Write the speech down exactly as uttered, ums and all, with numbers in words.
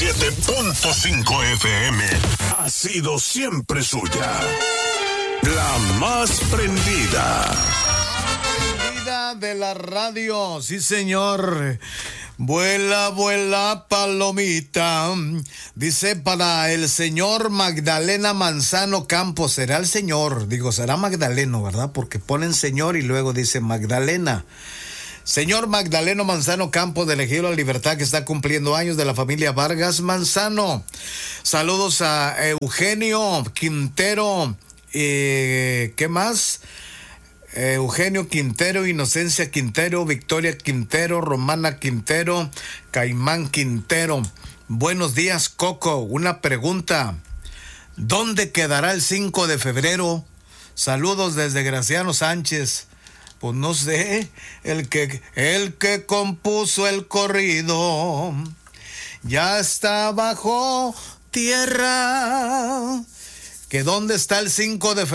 siete punto cinco F M ha sido siempre suya. La más prendida. Prendida de la radio, sí señor. Vuela, vuela, palomita. Dice para el señor Magdalena Manzano Campos. Será el señor, digo, será Magdaleno, ¿verdad? Porque ponen señor y luego dice Magdalena. Señor Magdaleno Manzano Campos de Ejido La Libertad, que está cumpliendo años, de la familia Vargas Manzano. Saludos a Eugenio Quintero. Eh, ¿Qué más? Eugenio Quintero, Inocencia Quintero, Victoria Quintero, Romana Quintero, Caimán Quintero. Buenos días, Coco. Una pregunta. ¿Dónde quedará el cinco de febrero? Saludos desde Graciano Sánchez. Pues no sé, el que, el que compuso el corrido ya está bajo tierra. ¿Que dónde está el cinco de febrero?